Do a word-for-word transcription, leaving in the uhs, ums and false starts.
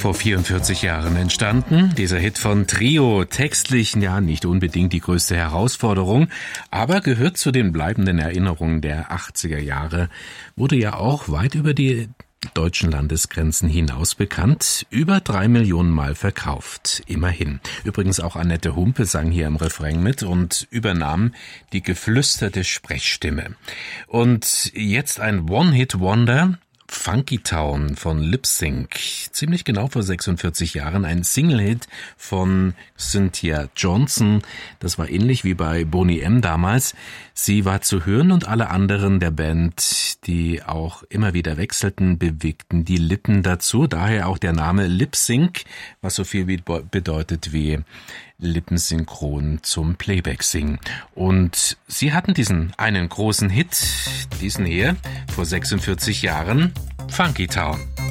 Vor vierundvierzig Jahren entstanden. Dieser Hit von Trio, textlich ja nicht unbedingt die größte Herausforderung, aber gehört zu den bleibenden Erinnerungen der achtziger Jahre, wurde ja auch weit über die deutschen Landesgrenzen hinaus bekannt, über drei Millionen Mal verkauft, immerhin. Übrigens auch Annette Humpe sang hier im Refrain mit und übernahm die geflüsterte Sprechstimme. Und jetzt ein One-Hit-Wonder, Funky Town von Lip Sync, ziemlich genau vor sechsundvierzig Jahren, ein Single-Hit von Cynthia Johnson. Das war ähnlich wie bei Boney M. damals. Sie war zu hören und alle anderen der Band, die auch immer wieder wechselten, bewegten die Lippen dazu. Daher auch der Name Lip Sync, was so viel bedeutet wie lippensynchron zum Playback singen. Und sie hatten diesen einen großen Hit, diesen hier, vor sechsundvierzig Jahren, Funky Town.